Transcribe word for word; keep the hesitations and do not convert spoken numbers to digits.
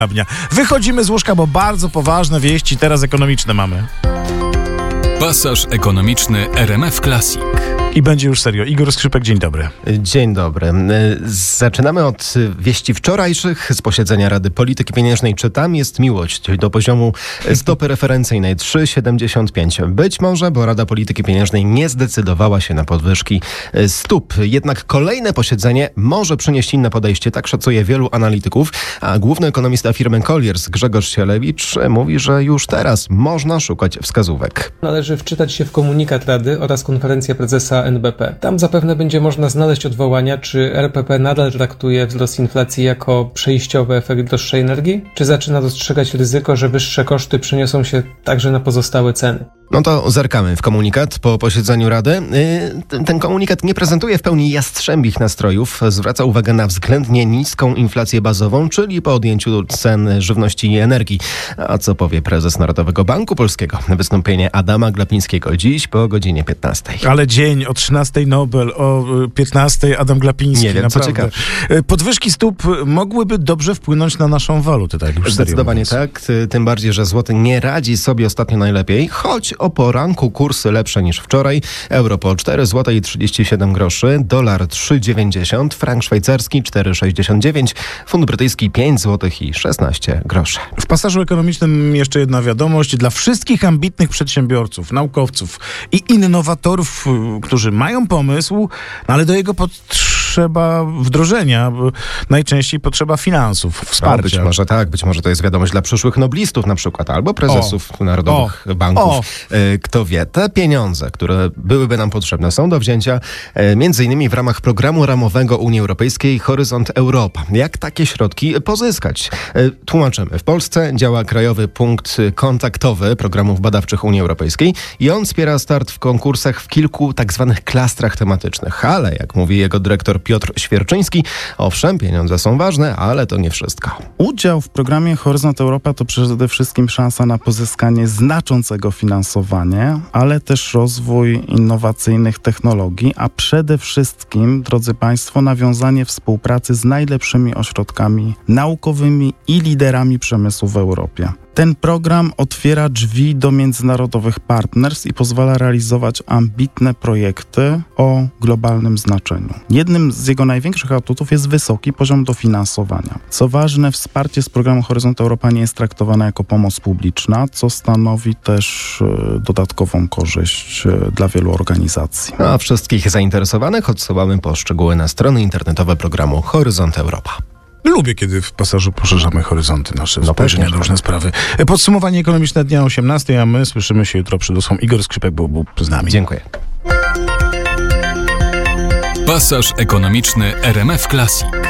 dnia. Wychodzimy z łóżka, bo bardzo poważne wieści teraz ekonomiczne mamy. Pasaż ekonomiczny R M F Classic. I będzie już serio. Igor Skrzypek, dzień dobry. Dzień dobry. Zaczynamy od wieści wczorajszych z posiedzenia Rady Polityki Pieniężnej. Czy tam jest miłość do poziomu stopy referencyjnej trzy przecinek siedemdziesiąt pięć? Być może, bo Rada Polityki Pieniężnej nie zdecydowała się na podwyżki stóp. Jednak kolejne posiedzenie może przynieść inne podejście. Tak szacuje wielu analityków. A główny ekonomista firmy Colliers Grzegorz Sielewicz mówi, że już teraz można szukać wskazówek. Należy wczytać się w komunikat Rady oraz konferencję prezesa N B P. Tam zapewne będzie można znaleźć odwołania, czy R P P nadal traktuje wzrost inflacji jako przejściowy efekt droższej energii, czy zaczyna dostrzegać ryzyko, że wyższe koszty przeniosą się także na pozostałe ceny. No to zerkamy w komunikat po posiedzeniu Rady. Ten komunikat nie prezentuje w pełni jastrzębich nastrojów. Zwraca uwagę na względnie niską inflację bazową, czyli po odjęciu cen żywności i energii. A co powie prezes Narodowego Banku Polskiego? Wystąpienie Adama Glapińskiego dziś po godzinie piętnastej. Ale dzień o trzynastej Nobel, o piętnastej Adam Glapiński. Nie wiem, naprawdę. co ciekawe. Podwyżki stóp mogłyby dobrze wpłynąć na naszą walutę, tak już Zdecydowanie tak, tym bardziej, że złoty nie radzi sobie ostatnio najlepiej, choć o poranku kursy lepsze niż wczoraj. Euro po cztery złote trzydzieści siedem groszy, dolar trzy dziewięćdziesiąt, frank szwajcarski cztery sześćdziesiąt dziewięć, funt brytyjski pięć złotych i szesnaście groszy. W pasażu ekonomicznym jeszcze jedna wiadomość dla wszystkich ambitnych przedsiębiorców, naukowców i innowatorów, którzy mają pomysł, no ale do jego potrzeba wdrożenia, najczęściej potrzeba finansów, wsparcia. No, być może tak, być może to jest wiadomość dla przyszłych noblistów na przykład, albo prezesów o, narodowych o, banków. o. Kto wie, te pieniądze, które byłyby nam potrzebne, są do wzięcia między innymi w ramach programu ramowego Unii Europejskiej Horyzont Europa. Jak takie środki pozyskać? Tłumaczymy. W Polsce działa Krajowy Punkt Kontaktowy Programów Badawczych Unii Europejskiej i on wspiera start w konkursach w kilku tak zwanych klastrach tematycznych. Ale, jak mówi jego dyrektor Piotr Świerczyński, owszem, pieniądze są ważne, ale to nie wszystko. Udział w programie Horyzont Europa to przede wszystkim szansa na pozyskanie znaczącego finansowania, ale też rozwój innowacyjnych technologii, a przede wszystkim, drodzy Państwo, nawiązanie współpracy z najlepszymi ośrodkami naukowymi i liderami przemysłu w Europie. Ten program otwiera drzwi do międzynarodowych partnerstw i pozwala realizować ambitne projekty o globalnym znaczeniu. Jednym z jego największych atutów jest wysoki poziom dofinansowania. Co ważne, wsparcie z programu Horyzont Europa nie jest traktowane jako pomoc publiczna, co stanowi też dodatkową korzyść dla wielu organizacji. A wszystkich zainteresowanych odsyłamy po szczegóły na strony internetowe programu Horyzont Europa. Lubię, kiedy w pasażu poszerzamy horyzonty nasze, no spojrzenia na różne sprawy. Podsumowanie ekonomiczne dnia osiemnastej, a my słyszymy się jutro przed ósmą. Igor Skrzypek był, był z nami. Dziękuję. Pasaż ekonomiczny R M F Classic.